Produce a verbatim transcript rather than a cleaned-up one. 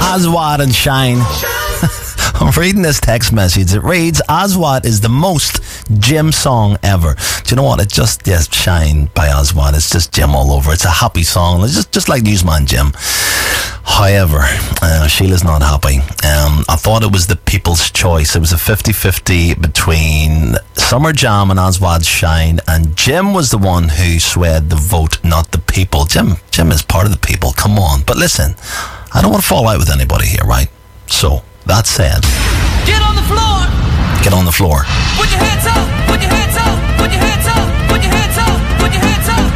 Aswad and Shine. I'm reading this text message. It reads, Aswad is the most Jim song ever. Do you know what? It just, yes, Shine by Aswad. It's just Jim all over. It's a happy song. It's just, just like Newsman Jim. However, uh, Sheila's not happy. Um, I thought it was the people's choice. It was a fifty-fifty between Summer Jam and Aswad's Shine, and Jim was the one who swayed the vote, not the people. Jim, Jim is part of the people. Come on. But listen, I don't want to fall out with anybody here, right? So, that said, get on the floor. Get on the floor. Put your hands up. Put your hands up. Put your hands up. Put your hands up. Put your hands up.